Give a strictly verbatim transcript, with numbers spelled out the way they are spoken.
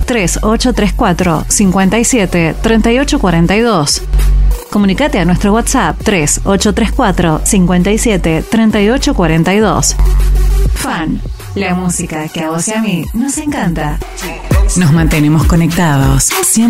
tres ocho tres cuatro, cinco siete, tres ocho cuatro dos. Comunicate a nuestro WhatsApp tres ocho tres cuatro, cinco siete, tres ocho cuatro dos. Fan, la música que a vos y a mí nos encanta. Nos mantenemos conectados.